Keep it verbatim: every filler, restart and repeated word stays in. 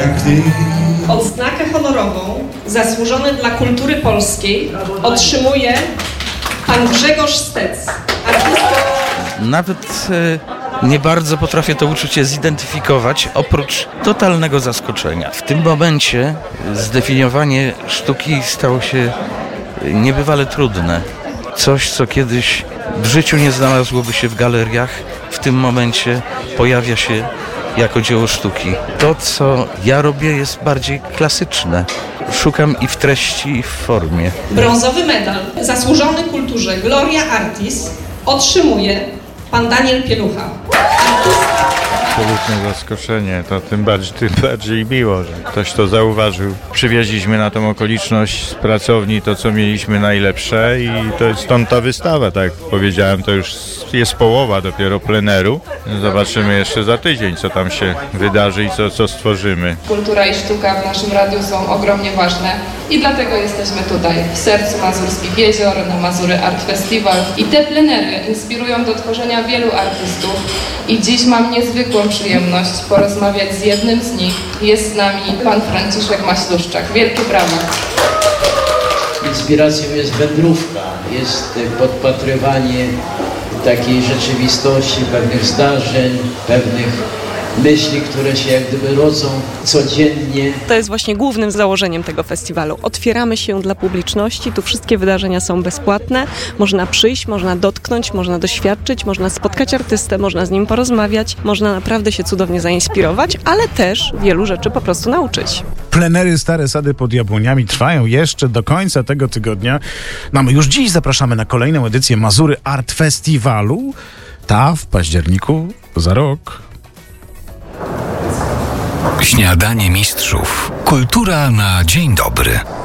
jak ty. Odznakę honorową zasłużony dla kultury polskiej otrzymuje pan Grzegorz Stec, artysta. Nawet e, nie bardzo potrafię to uczucie zidentyfikować, oprócz totalnego zaskoczenia. W tym momencie zdefiniowanie sztuki stało się niebywale trudne. Coś, co kiedyś w życiu nie znalazłoby się w galeriach, w tym momencie pojawia się jako dzieło sztuki. To, co ja robię, jest bardziej klasyczne. Szukam i w treści, i w formie. Brązowy medal zasłużony kulturze Gloria Artis otrzymuje pan Daniel Pielucha. Absolutne zaskoczenie, to tym bardziej, tym bardziej miło, że ktoś to zauważył. Przywieźliśmy na tą okoliczność z pracowni to, co mieliśmy najlepsze i to jest stąd ta wystawa, tak jak powiedziałem, to już jest połowa dopiero pleneru. Zobaczymy jeszcze za tydzień, co tam się wydarzy i co, co stworzymy. Kultura i sztuka w naszym radiu są ogromnie ważne i dlatego jesteśmy tutaj, w sercu Mazurskich Jezior, na Mazury Art Festival. I te plenery inspirują do tworzenia wielu artystów i dziś mam niezwykłą przyjemność porozmawiać z jednym z nich. Jest z nami pan Franciszek Maśluszczak. Wielkie brawa. Inspiracją jest wędrówka, jest podpatrywanie takiej rzeczywistości, pewnych zdarzeń, pewnych myśli, które się jak gdyby rodzą codziennie. To jest właśnie głównym założeniem tego festiwalu. Otwieramy się dla publiczności, tu wszystkie wydarzenia są bezpłatne. Można przyjść, można dotknąć, można doświadczyć, można spotkać artystę, można z nim porozmawiać, można naprawdę się cudownie zainspirować, ale też wielu rzeczy po prostu nauczyć. Plenery Stare Sady pod Jabłoniami trwają jeszcze do końca tego tygodnia. No my już dziś zapraszamy na kolejną edycję Mazury Art Festiwalu. Ta w październiku za rok. Śniadanie mistrzów. Kultura na dzień dobry.